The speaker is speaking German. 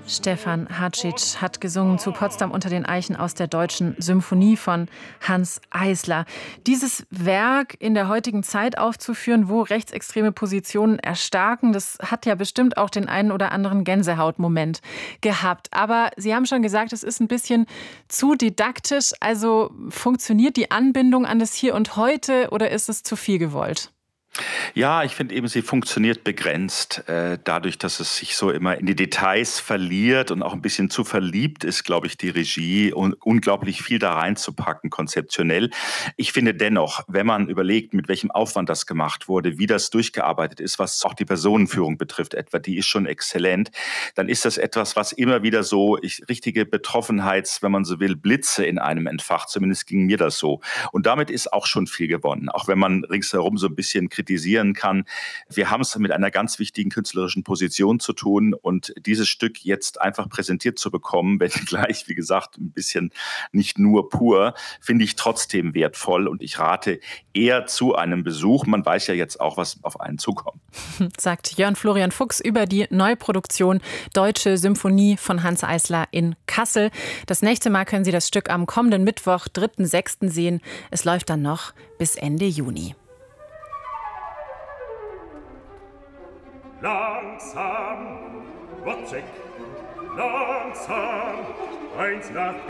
Stefan Hadzic hat gesungen zu Potsdam unter den Eichen aus der Deutschen Symphonie von Hanns Eisler. Dieses Werk in der heutigen Zeit aufzuführen, wo rechtsextreme Positionen erstarken, das hat ja bestimmt auch den einen oder anderen Gänsehautmoment gehabt. Aber Sie haben schon gesagt, es ist ein bisschen zu didaktisch. Also funktioniert die Anbindung an das Hier und Heute oder ist es zu viel gewollt? Ja, ich finde eben, sie funktioniert begrenzt. Dadurch, dass es sich so immer in die Details verliert und auch ein bisschen zu verliebt ist, glaube ich, die Regie und unglaublich viel da reinzupacken, konzeptionell. Ich finde dennoch, wenn man überlegt, mit welchem Aufwand das gemacht wurde, wie das durchgearbeitet ist, was auch die Personenführung betrifft etwa, die ist schon exzellent, dann ist das etwas, was immer wieder so richtige Betroffenheits, wenn man so will, Blitze in einem entfacht. Zumindest ging mir das so. Und damit ist auch schon viel gewonnen. Auch wenn man ringsherum so ein bisschen kritisieren kann. Wir haben es mit einer ganz wichtigen künstlerischen Position zu tun und dieses Stück jetzt einfach präsentiert zu bekommen, wenn gleich, wie gesagt, ein bisschen nicht nur pur, finde ich trotzdem wertvoll und ich rate eher zu einem Besuch. Man weiß ja jetzt auch, was auf einen zukommt. Sagt Jörn Florian Fuchs über die Neuproduktion Deutsche Symphonie von Hanns Eisler in Kassel. Das nächste Mal können Sie das Stück am kommenden Mittwoch, 3.6. sehen. Es läuft dann noch bis Ende Juni. Langsam, Wozzeck, langsam, eins nach